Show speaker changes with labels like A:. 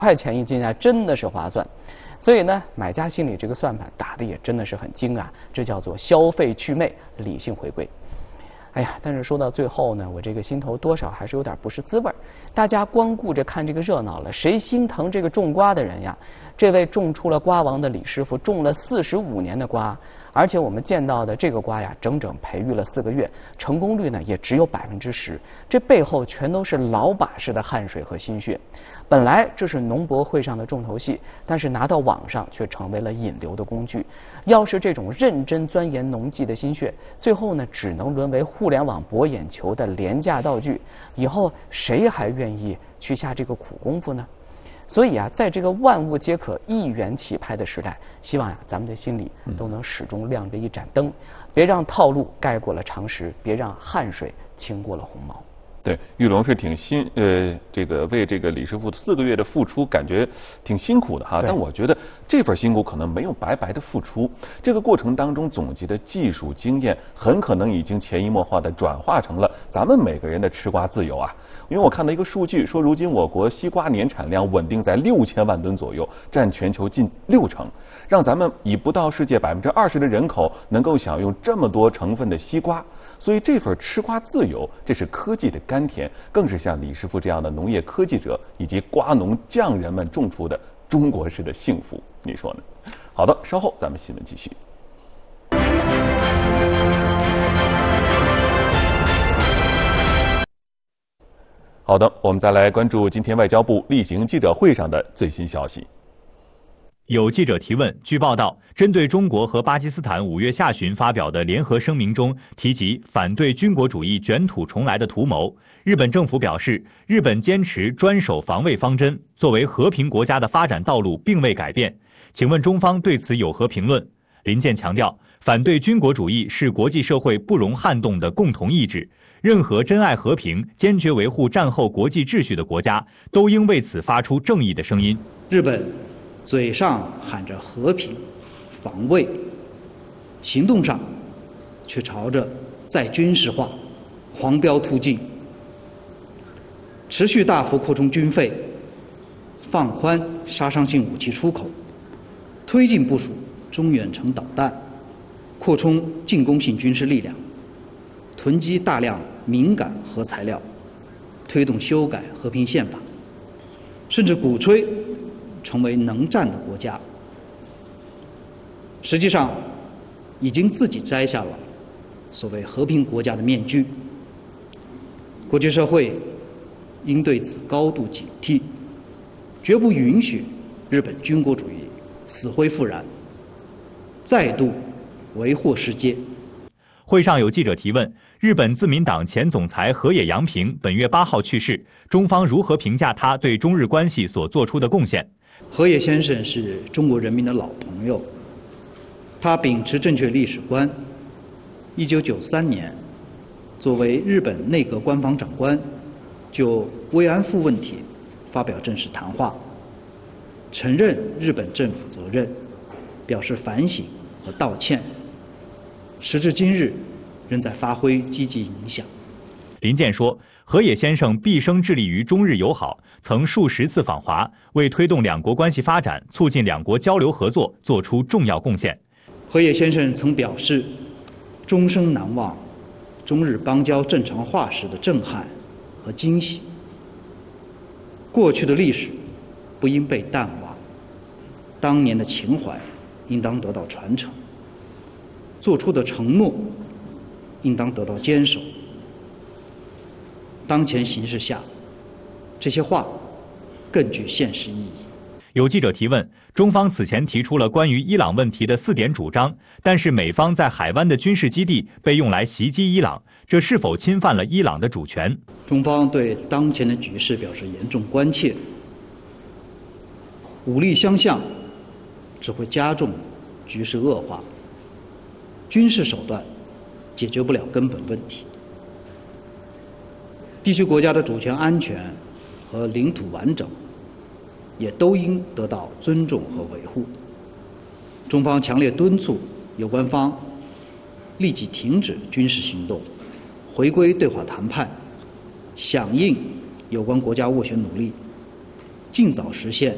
A: 块钱一斤啊，真的是划算。所以呢，买家心里这个算盘打得也真的是很精啊，这叫做消费祛魅，理性回归。哎呀，但是说到最后呢，我这个心头多少还是有点不是滋味儿。大家光顾着看这个热闹了，谁心疼这个种瓜的人呀？这位种出了瓜王的李师傅种了45年的瓜，而且我们见到的这个瓜呀，整整培育了4个月，成功率呢也只有10%。这背后全都是老把式的汗水和心血。本来这是农博会上的重头戏，但是拿到网上却成为了引流的工具。要是这种认真钻研农技的心血，最后呢只能沦为互联网博眼球的廉价道具。以后谁还愿意去下这个苦功夫呢？所以啊，在这个万物皆可一元起拍的时代，希望呀，咱们的心里都能始终亮着一盏灯，别让套路盖过了常识，别让汗水倾过了鸿毛。
B: 对，玉龙是挺这个为这个李师傅4个月的付出，感觉挺辛苦的哈。但我觉得这份辛苦可能没有白白的付出，这个过程当中总结的技术经验，很可能已经潜移默化的转化成了咱们每个人的吃瓜自由啊。因为我看到一个数据说，如今我国西瓜年产量稳定在6000万吨左右，占全球近60%，让咱们以不到世界20%的人口能够享用这么多成分的西瓜。所以这份吃瓜自由，这是科技的甘甜，更是像李师傅这样的农业科技者以及瓜农匠人们种出的中国式的幸福，你说呢？好的，稍后咱们新闻继续。好的，我们再来关注今天外交部例行记者会上的最新消息。
C: 有记者提问，据报道，针对中国和巴基斯坦5月下旬发表的联合声明中提及反对军国主义卷土重来的图谋，日本政府表示，日本坚持专守防卫方针，作为和平国家的发展道路并未改变。请问中方对此有何评论？林健强调，反对军国主义是国际社会不容撼动的共同意志，任何珍爱和平、坚决维护战后国际秩序的国家都应为此发出正义的声音。
D: 日本嘴上喊着和平、防卫，行动上却朝着再军事化、狂飙突进，持续大幅扩充军费，放宽杀伤性武器出口，推进部署中远程导弹，扩充进攻性军事力量，囤积大量敏感核材料，推动修改和平宪法，甚至鼓吹成为能战的国家，实际上已经自己摘下了所谓和平国家的面具。国际社会应对此高度警惕，绝不允许日本军国主义死灰复燃，再度为祸世界。
C: 会上有记者提问，日本自民党前总裁河野洋平本月8号去世，中方如何评价他对中日关系所做出的贡献？
D: 河野先生是中国人民的老朋友，他秉持正确历史观。1993年，作为日本内阁官房长官，就慰安妇问题发表正式谈话，承认日本政府责任，表示反省和道歉。时至今日，仍在发挥积极影响。
C: 林健说，河野先生毕生致力于中日友好，曾数10次访华，为推动两国关系发展、促进两国交流合作做出重要贡献。
D: 河野先生曾表示，终生难忘中日邦交正常化时的震撼和惊喜。过去的历史不应被淡忘，当年的情怀应当得到传承，做出的承诺应当得到坚守。当前形势下，这些话更具现实意义。
C: 有记者提问，中方此前提出了关于伊朗问题的4点主张，但是美方在海湾的军事基地被用来袭击伊朗，这是否侵犯了伊朗的主权？
D: 中方对当前的局势表示严重关切，武力相向只会加重局势恶化，军事手段解决不了根本问题。地区国家的主权安全和领土完整也都应得到尊重和维护。中方强烈敦促有关方立即停止军事行动，回归对话谈判，响应有关国家斡旋努力，尽早实现